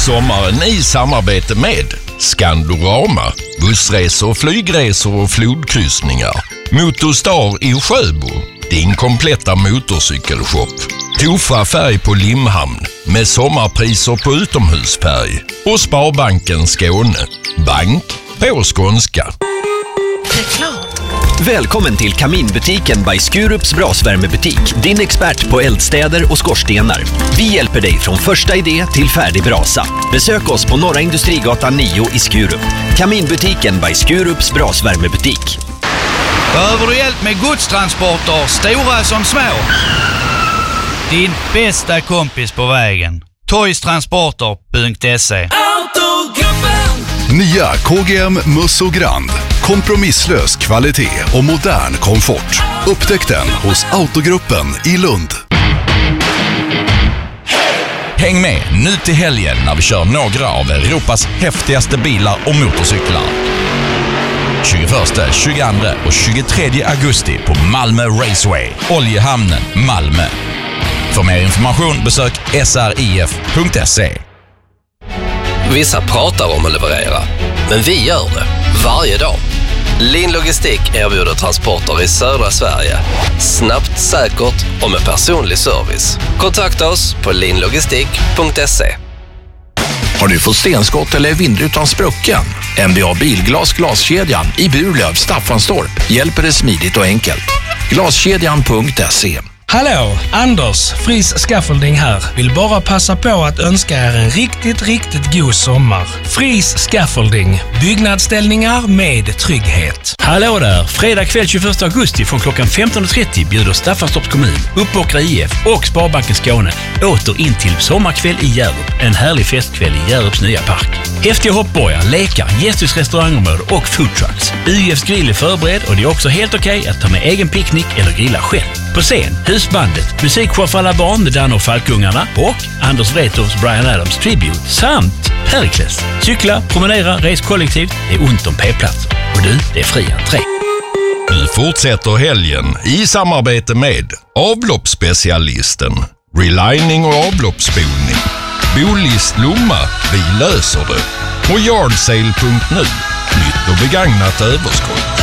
sommaren i samarbete med Skandorama, bussresor, flygresor och flodkryssningar. Motorstar i Sjöbo, din kompletta motorcykelshop. Tofa färg på Limhamn med sommarpriser på utomhusfärg. Och Sparbanken Skåne, bank på skånska. Välkommen till Kaminbutiken by Skurups brasvärmebutik. Din expert på eldstäder och skorstenar. Vi hjälper dig från första idé till färdig brasa. Besök oss på Norra Industrigatan 9 i Skurup. Kaminbutiken by Skurups brasvärmebutik. Behöver du hjälp med godstransporter, stora som små? Din bästa kompis på vägen. Toystransporter.se. Nya KGM Musso Grand. Kompromisslös kvalitet och modern komfort. Upptäck den hos Autogruppen i Lund. Häng med nu till helgen när vi kör några av Europas häftigaste bilar och motorcyklar. 21, 22 och 23 augusti på Malmö Raceway, Oljehamnen, Malmö. För mer information besök srif.se. Vissa pratar om att leverera, men vi gör det varje dag. Lin Logistik erbjuder transporter i södra Sverige. Snabbt, säkert och med personlig service. Kontakta oss på linlogistik.se. Har du fått stenskott eller vindrutan sprucken? NBA Bilglas glaskedjan i Burlöv, Staffanstorp hjälper dig smidigt och enkelt. Glaskedjan.se. Hallå, Anders, Fris Scaffolding här. Vill bara passa på att önska er en riktigt god sommar. Fris Scaffolding, byggnadsställningar med trygghet. Hallå där, fredag kväll 21 augusti från klockan 15.30 bjuder Staffanstorps kommun, Uppåkra IF och Sparbanken Skåne åter in till sommarkväll i Hjärup. En härlig festkväll i Hjärups nya park. Häftiga hoppborgar, lekar, gästhusrestaurangområde och foodtrucks. UFs grill är förberedd och det är också helt okej att ta med egen picknick eller grilla själv. På scen, Husbandet, musikshow för alla barn med Dan och Falkungarna och Anders Wrethofs Bryan Adams Tribute samt Perikles. Cykla, promenera, res kollektivt, det är ont om p-plats. Och du, det är fri entré. Vi fortsätter helgen i samarbete med avloppsspecialisten, relining och avloppsspolning. Bolist Lomma, vi löser det. Och yardsale.nu, nytt och begagnat överskott.